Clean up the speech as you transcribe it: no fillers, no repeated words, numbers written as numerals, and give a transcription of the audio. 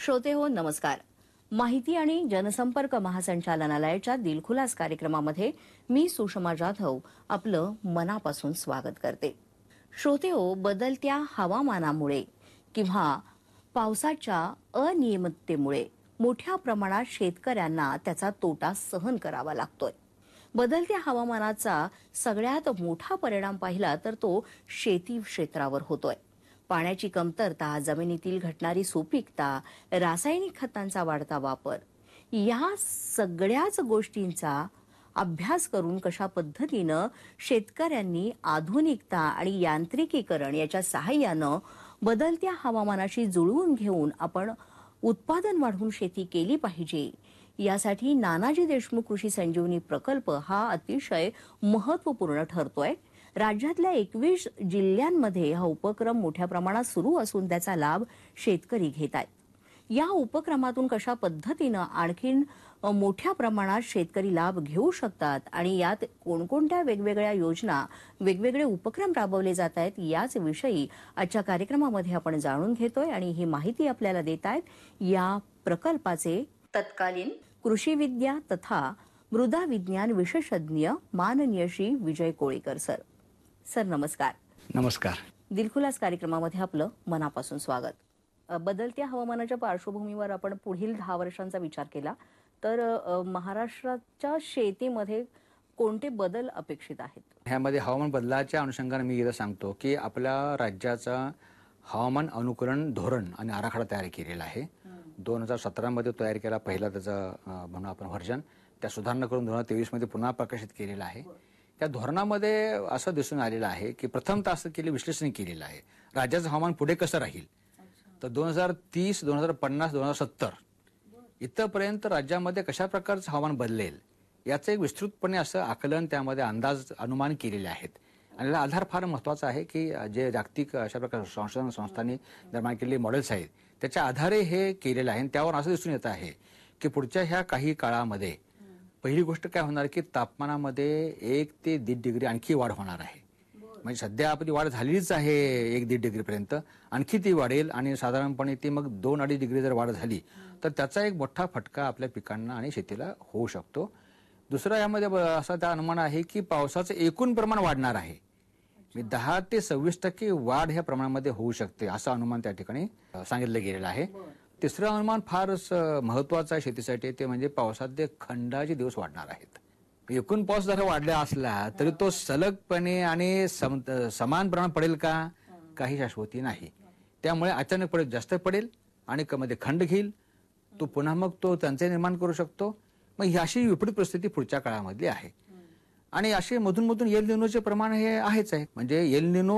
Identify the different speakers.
Speaker 1: श्रोते हो नमस्कार. माहिती आणि जनसंपर्क महासंचालनालयाच्या दिलखुलास कार्यक्रमामध्ये मी सुषमा जाधव आपलं मनापासून स्वागत करते. श्रोते हो, बदलत्या हवामानामुळे किंवा पावसाच्या अनियमिततेमुळे मोठ्या प्रमाणात शेतकऱ्यांना त्याचा तोटा सहन करावा लागतोय. बदलत्या हवामानाचा सगळ्यात मोठा परिणाम पाहिला तर तो शेती क्षेत्रावर होतोय. पाण्याची कमतरता, जमिनीतील घटणारी सुपीकता, रासायनिक खतांचा वाढता वापर या सगळ्याच गोष्टींचा अभ्यास करून कशा पद्धतीनं शेतकऱ्यांनी आधुनिकता आणि यांत्रिकीकरण याच्या सहाय्यानं बदलत्या हवामानाशी जुळवून घेऊन आपण उत्पादन वाढवून शेती केली पाहिजे, यासाठी नानाजी देशमुख कृषी संजीवनी प्रकल्प हा अतिशय महत्त्वपूर्ण ठरतोय. राज्यातल्या 21 जिल्ह्यांमध्ये हा उपक्रम मोठ्या प्रमाणात सुरू असून त्याचा लाभ शेतकरी घेत आहेत. या उपक्रमातून कशा पद्धतीनं आणखीन मोठ्या प्रमाणात शेतकरी लाभ घेऊ शकतात आणि यात कोणकोणत्या वेगवेगळ्या योजना, वेगवेगळे उपक्रम राबवले जात आहेत, याच विषयी आजच्या कार्यक्रमामध्ये आपण जाणून घेतोय. आणि ही माहिती आपल्याला देत आहेत या प्रकल्पाचे तत्कालीन कृषी विद्या तथा मृदा विज्ञान विशेषज्ञ माननीय श्री विजय कोळीकर सर. सर नमस्कार.
Speaker 2: नमस्कार.
Speaker 1: दिलखुलास कार्यक्रमामध्ये आपलं मनापासून स्वागत. बदलत्या हवामानाच्या पार्श्वभूमीवर आपण पुढील 10 वर्षांचा विचार केला तर महाराष्ट्राच्या शेतीमध्ये कोणते बदल अपेक्षित आहेत?
Speaker 2: ह्यामध्ये हवामान बदलाच्या अनुषंगाने मी इथं सांगतो की आपल्या राज्याचा हवामान अनुकरण धोरण आणि आराखडा तयार केलेला आहे. 2017 मध्ये तयार केला पहिला त्याचा म्हणून आपण व्हर्जन, त्या सुधारणा करून 2023 मध्ये पुन्हा प्रकाशित केलेला आहे. त्या धोरणामध्ये असं दिसून आलेलं आहे की प्रथमतः असं विश्लेषण केलेलं आहे राज्याचं हवामान पुढे कसं राहील. तर 2030, 2050, 2070 इथपर्यंत राज्यामध्ये कशा प्रकारचं हवामान बदलेल याचं एक विस्तृतपणे असं आकलन, त्यामध्ये अंदाज, अनुमान केलेले आहेत. आणि याला आधार फार महत्वाचा आहे की जे जागतिक अशा प्रकारच्या संशोधन संस्थांनी निर्माण केलेले मॉडेल्स आहेत त्याच्या आधारे हे केलेलं आहे. त्यावर असं दिसून येत आहे की पुढच्या ह्या काही काळामध्ये पहिली गोष्ट काय होणार की तापमानामध्ये 1 ते 1.5 डिग्री आणखी वाढ होणार आहे. म्हणजे सध्या आपली वाढ झालीच आहे 1-1.5 डिग्रीपर्यंत, आणखी ती वाढेल आणि साधारणपणे ती मग 2-2.5 डिग्री जर वाढ झाली तर त्याचा एक मोठा फटका आपल्या पिकांना आणि शेतीला होऊ शकतो. दुसरा यामध्ये असा त्या अनुमान आहे की पावसाचं एकूण प्रमाण वाढणार आहे. 10 ते 26% वाढ ह्या प्रमाणामध्ये होऊ शकते असं अनुमान त्या ठिकाणी सांगितलं गेलेलं आहे. तिसरं अनुमान फारच महत्वाचं आहे शेतीसाठी, ते म्हणजे पावसाचे खंडाचे दिवस वाढणार आहेत. एकूण पाऊस जर वाढला असला तरी तो सलगपणे आणि समान प्रमाणात पडेल का, काही शाश्वती नाही. त्यामुळे अचानक पडेल, जास्त पडेल आणि मध्ये खंड घेईल, तो पुन्हा मग तो टंचाई निर्माण करू शकतो. मग ही अशी विपरीत परिस्थिती पुढच्या काळामध्ये आहे. आणि असे मधून मधून एल निनोचे प्रमाण हे आहेच आहे. म्हणजे एल निनो